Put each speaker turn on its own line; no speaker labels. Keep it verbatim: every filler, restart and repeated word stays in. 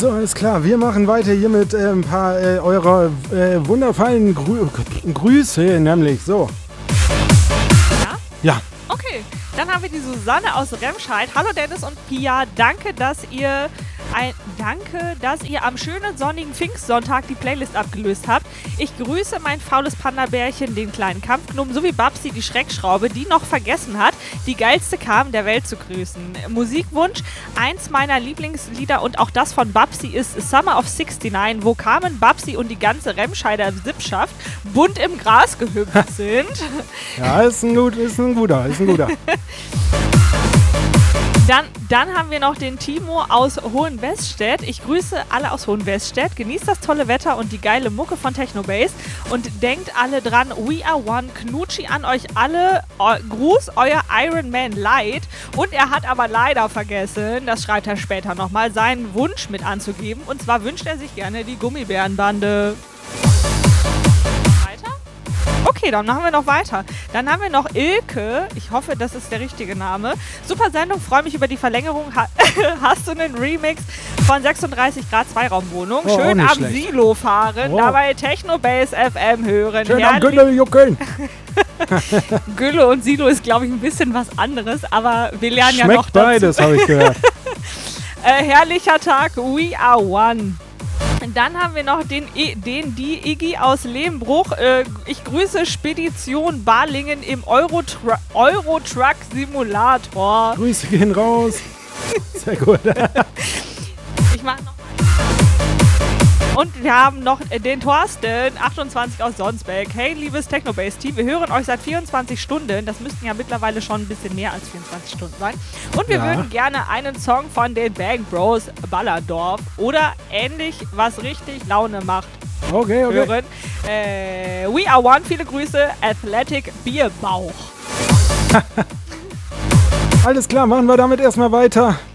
So, alles klar. Wir machen weiter hier mit äh, ein paar äh, eurer äh, wundervollen Grü Grüße, nämlich so.
Ja?
Ja.
Okay, dann haben wir die Susanne aus Remscheid. Hallo Dennis und Pia, danke, dass ihr ein, danke, dass ihr am schönen sonnigen Pfingstsonntag die Playlist abgelöst habt. Ich grüße mein faules Panda-Bärchen, den kleinen Kampfgnom, sowie Babsi, die Schreckschraube, die noch vergessen hat, die geilste Carmen der Welt zu grüßen. Musikwunsch, eins meiner Lieblingslieder und auch das von Babsi ist Summer of sixty-nine, wo Carmen, Babsi und die ganze Remscheider Sippschaft bunt im Gras gehüpft sind.
Ja, ist ein, gut, ist ein guter, ist ein guter.
Dann, dann haben wir noch den Timo aus Hohenweststedt. Ich grüße alle aus Hohenweststedt. Genießt das tolle Wetter und die geile Mucke von Technobase. Und denkt alle dran, we are one. Knutschi an euch alle. Eu- Gruß, euer Iron Man Light. Und er hat aber leider vergessen, das schreibt er später nochmal, seinen Wunsch mit anzugeben. Und zwar wünscht er sich gerne die Gummibärenbande. Okay, dann machen wir noch weiter. Dann haben wir noch Ilke. Ich hoffe, das ist der richtige Name. Super Sendung, freue mich über die Verlängerung. Ha- Hast du einen Remix von sechsunddreißig Grad Zweiraumwohnung?
Oh,
Schön am
schlecht.
Silo fahren,
Oh.
dabei Technobase F M hören.
Schön am
Herrlich-
Gülle juckeln.
Gülle und Silo ist, glaube ich, ein bisschen was anderes, aber wir lernen ja
Schmeckt
noch dazu.
beides, habe ich gehört.
Äh, herrlicher Tag, we are one. Dann haben wir noch den, I- den die Iggy aus Lehmbruch. Äh, ich grüße Spedition Balingen im Euro-Tru- Euro-Truck Simulator.
Grüße gehen raus. Sehr gut.
Ich mach noch Und wir haben noch äh, den Thorsten, achtundzwanzig aus Sonsbeck. Hey, liebes Technobase-Team, wir hören euch seit vierundzwanzig Stunden. Das müssten ja mittlerweile schon ein bisschen mehr als vierundzwanzig Stunden sein. Und wir
Ja.
würden gerne einen Song von den Bang Bros, Ballerdorf oder ähnlich, was richtig Laune macht,
Okay, okay.
hören. Äh, we are one, viele Grüße, Athletic Bierbauch.
Alles klar, machen wir damit erstmal weiter.